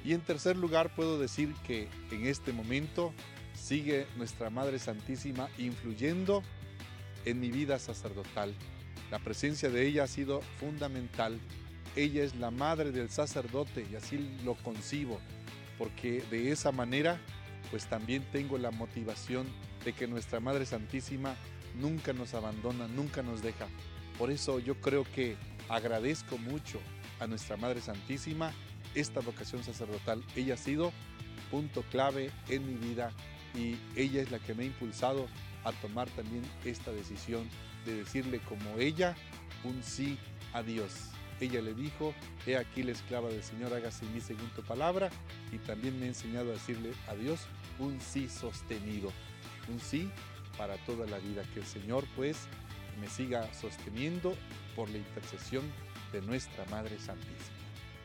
Y en tercer lugar, puedo decir que en este momento sigue nuestra Madre Santísima influyendo en mi vida sacerdotal. La presencia de ella ha sido fundamental. Ella es la madre del sacerdote y así lo concibo, porque de esa manera pues también tengo la motivación de que nuestra Madre Santísima nunca nos abandona, nunca nos deja. Por eso yo creo que agradezco mucho a nuestra Madre Santísima esta vocación sacerdotal. Ella ha sido punto clave en mi vida y ella es la que me ha impulsado a tomar también esta decisión de decirle como ella un sí a Dios. Ella le dijo: he aquí la esclava del Señor, hágase en mí según tu palabra. Y también me ha enseñado a decirle a Dios un sí sostenido, un sí para toda la vida. Que el Señor pues me siga sosteniendo por la intercesión de nuestra Madre Santísima.